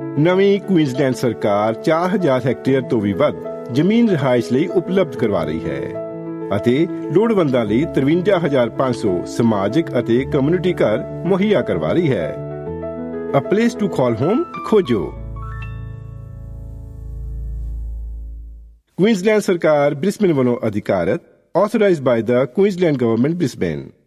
ਨਵੀਂ ਕੁਈਨਜ਼ਲੈਂਡ ਸਰਕਾਰ 4000 ਹੈਕਟੇਅਰ ਤੋਂ ਵੀ ਵੱਧ ਜ਼ਮੀਨ ਰਿਹਾਇਸ਼ ਲਈ ਉਪਲਬਧ ਕਰਵਾ ਰਹੀ ਹੈ ਅਤੇ ਲੋੜਵੰਦਾਂ ਲਈ 53,500 ਸਮਾਜਿਕ ਅਤੇ ਕਮਿਊਨਿਟੀ ਘਰ ਮੁਹੱਈਆ ਕਰਵਾ ਰਹੀ ਹੈ। A place to call home ਖੋਜੋ। ਕੁਈਨਜ਼ਲੈਂਡ ਸਰਕਾਰ ਬ੍ਰਿਸਬੇਨ ਵੱਲੋਂ ਅਧਿਕਾਰਤ, authorized by the Queensland Government, Brisbane।